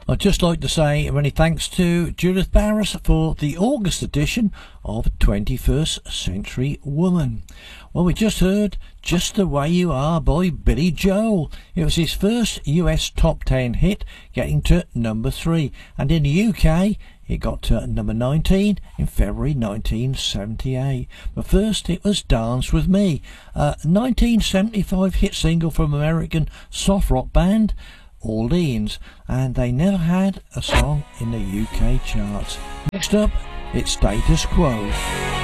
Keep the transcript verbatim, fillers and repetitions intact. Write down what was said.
I'd just like to say many thanks to Judith Barris for the August edition of twenty-first Century Woman. Well, we just heard Just the Way You Are by Billy Joel. It was his first U S top ten hit, getting to number three, and in the U K it got to number nineteen in February nineteen seventy-eight. But first it was Dance With Me, a nineteen seventy-five hit single from American soft rock band Orleans, and they never had a song in the U K charts. Next up, it's Status Quo.